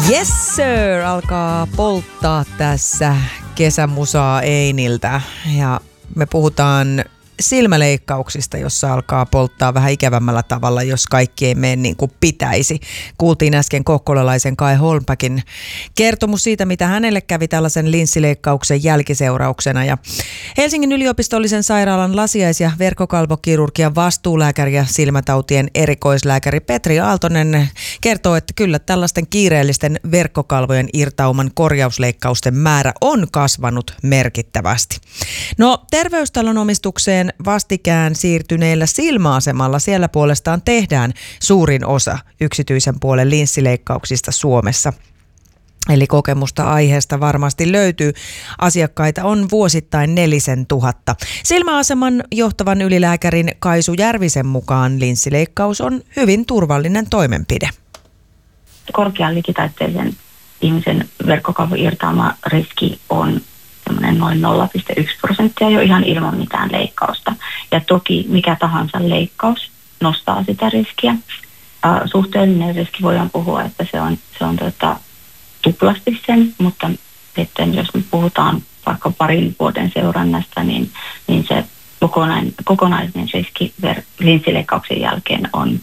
Yes sir, alkaa polttaa tässä kesämusaa Einiltä ja me puhutaan silmäleikkauksista, jossa alkaa polttaa vähän ikävämmällä tavalla, jos kaikki ei mene niin kuin pitäisi. Kuultiin äsken kokkolalaisen Kai Holmpäkin kertomus siitä, mitä hänelle kävi tällaisen linssileikkauksen jälkiseurauksena. Ja Helsingin yliopistollisen sairaalan lasiais- ja verkkokalvokirurgian vastuulääkäri ja silmätautien erikoislääkäri Petri Aaltonen kertoo, että kyllä tällaisten kiireellisten verkkokalvojen irtauman korjausleikkausten määrä on kasvanut merkittävästi. No, Terveystalon omistukseen vastikään siirtyneellä silmäasemalla siellä puolestaan tehdään suurin osa yksityisen puolen linssileikkauksista Suomessa. Eli kokemusta aiheesta varmasti löytyy. Asiakkaita on vuosittain 4 000. Silmäaseman johtavan ylilääkärin Kaisu Järvisen mukaan linssileikkaus on hyvin turvallinen toimenpide. Korkean lukutaiteisen ihmisen verkkokalvoirtauma riski on noin 0,1% jo ihan ilman mitään leikkausta. Ja toki mikä tahansa leikkaus nostaa sitä riskiä. Suhteellinen riski voidaan puhua, että se on tuplasti sen, mutta sitten jos me puhutaan vaikka parin vuoden seurannasta, niin se kokonainen riski linssileikkauksen jälkeen on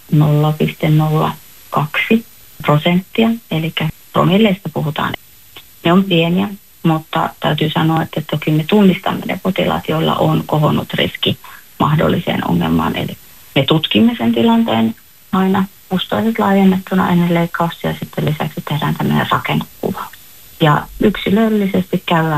0,02%. Eli promilleista puhutaan. Ne on pieniä. Mutta täytyy sanoa, että toki me tunnistamme ne potilaat, joilla on kohonnut riski mahdolliseen ongelmaan. Eli me tutkimme sen tilanteen aina mustoiset laajennettuna ennen leikkausta ja sitten lisäksi tehdään tämmöinen rakennekuvaus. Ja yksilöllisesti käydään